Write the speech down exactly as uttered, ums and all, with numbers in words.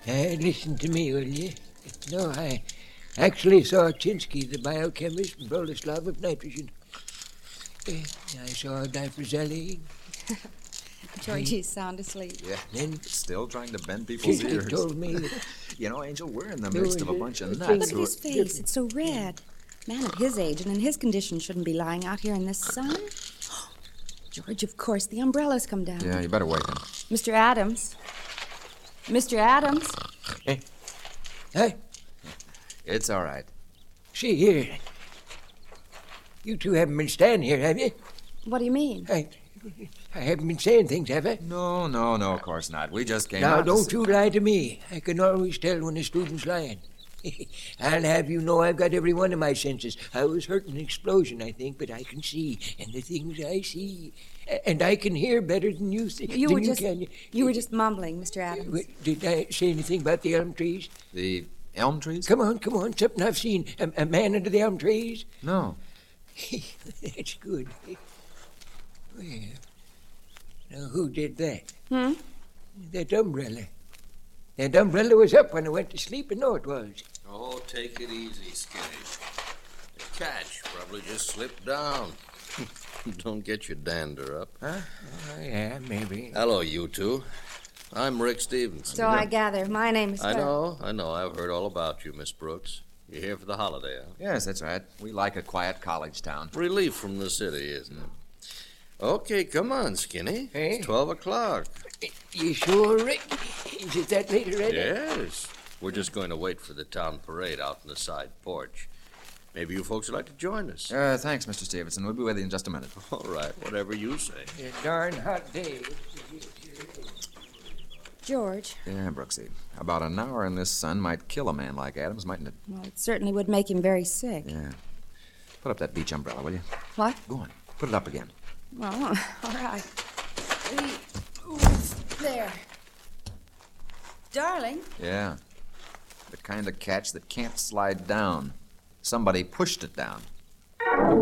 Uh, listen to me, will you? No, I actually saw Chinsky, the biochemist from Boleslav of nitrogen. Uh, I saw Difrazelli. Georgie's sound asleep. Yeah, Then still trying to bend people's Chinsky ears. told me that You know, Angel, we're in the There midst was of a a- bunch a of thing- nuts. Look at who his are- face. It's so red. Man of his age and in his condition shouldn't be lying out here in the sun. George, of course, the umbrella's come down. Yeah, you better wake him. Mister Adams. Mister Adams. Hey, It's all right. see here. You two haven't been standing here, have you? What do you mean? I, I haven't been saying things, have I? No, no, no, of course not. We just came Now, out to don't see- you lie to me. I can always tell when a student's lying. I'll have you know I've got every one of my senses. I was hurt in an explosion, I think, but I can see, and the things I see, a- and I can hear better than you think. You than were you just can. you were just mumbling, Mister Adams. Wait, Did I say anything about the elm trees? The elm trees? Come on, come on, something I've seen. A, a man under the elm trees? No. That's good. Well, now who did that? Hmm? That umbrella. That umbrella was up when I went to sleep. I know it was. Oh, take it easy, Skinny. The catch probably just slipped down. Don't get your dander up. Huh? Oh, yeah, maybe. Hello, you two. I'm Rick Stevenson. So I gather. My name is I Star- know, I know. I've heard all about you, Miss Brooks. You're here for the holiday, huh? Yes, that's right. We like a quiet college town. Relief from the city, isn't it? Okay, come on, Skinny. Hey? It's twelve o'clock. You sure, Rick? Is it that late already? Yes. We're just going to wait for the town parade out on the side porch. Maybe you folks would like to join us. Uh, thanks, Mister Stevenson. We'll be with you in just a minute. All right, whatever you say. It's a darn hot day. George. Yeah, Brooksy. About an hour in this sun might kill a man like Adams, mightn't it? Well, it certainly would make him very sick. Yeah. Put up that beach umbrella, will you? What? Go on. Put it up again. Well, all right. There. Darling. Yeah. The kind of catch that can't slide down. Somebody pushed it down.